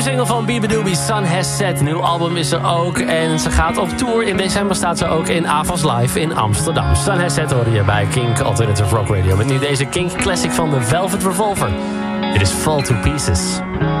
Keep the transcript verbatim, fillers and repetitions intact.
Single van Beabadoobie, Sun Has Set. Nieuw album is er ook en ze gaat op tour. In december staat ze ook in Avas Live in Amsterdam. Sun Has Set hoor je bij Kink Alternative Rock Radio. Met nu deze Kink Classic van de Velvet Revolver. Dit is Fall to Pieces.